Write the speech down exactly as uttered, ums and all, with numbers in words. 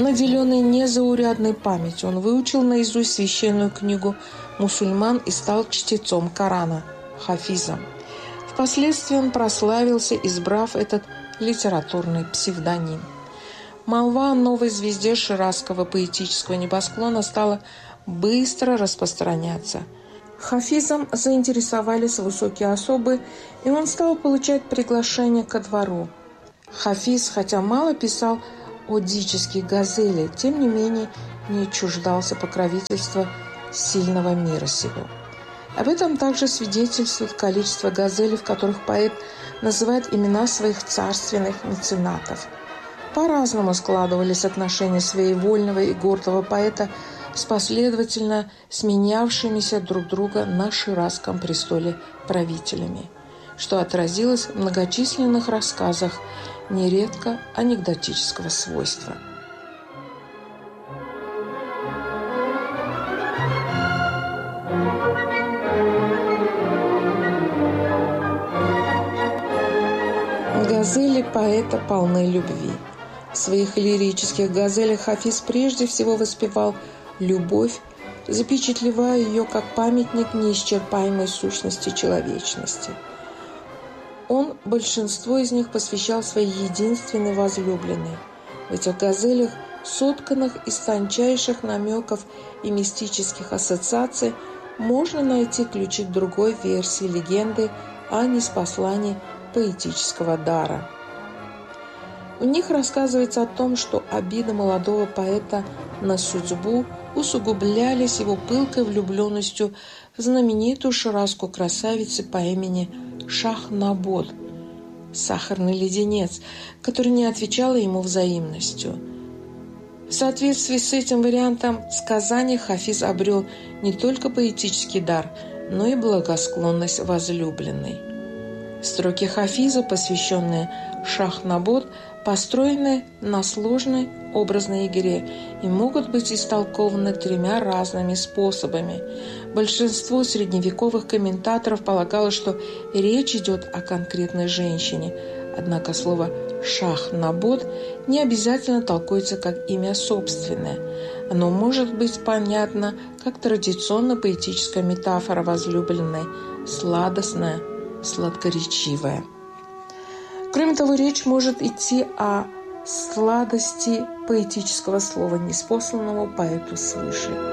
Наделенный незаурядной памятью, он выучил наизусть священную книгу мусульман и стал чтецом Корана, хафизом. Впоследствии он прославился, избрав этот литературный псевдоним. Молва о новой звезде ширазского поэтического небосклона стала быстро распространяться. Хафизом заинтересовались высокие особы, и он стал получать приглашения ко двору. Хафиз, хотя мало писал одические газели, тем не менее не чуждался покровительства сильного мира сего. Об этом также свидетельствует количество газелей, в которых поэт называет имена своих царственных меценатов. По-разному складывались отношения своевольного и гордого поэта с последовательно сменявшимися друг друга на Ширазском престоле правителями, что отразилось в многочисленных рассказах, нередко анекдотического свойства. Газели поэта полны любви. В своих лирических газелях Хафиз прежде всего воспевал любовь, запечатлевая ее как памятник неисчерпаемой сущности человечности. Он большинство из них посвящал своей единственной возлюбленной. В этих газелях, сотканных из тончайших намеков и мистических ассоциаций, можно найти ключи к другой версии легенды о ниспослании поэтического дара. В них рассказывается о том, что обиды молодого поэта на судьбу усугублялись его пылкой влюбленностью в знаменитую ширазскую красавицу по имени Шах-Набот, сахарный леденец, который не отвечала ему взаимностью. В соответствии с этим вариантом сказания Хафиз обрел не только поэтический дар, но и благосклонность возлюбленной. Строки Хафиза, посвященные Шах-Набот, построены на сложной образной игре и могут быть истолкованы тремя разными способами. Большинство средневековых комментаторов полагало, что речь идет о конкретной женщине, однако слово «Шах-Набот» не обязательно толкуется как имя собственное. Оно может быть понятно как традиционно поэтическая метафора возлюбленной, сладостная, сладкоречивая. Кроме того, речь может идти о сладости поэтического слова, ниспосланного поэту свыше.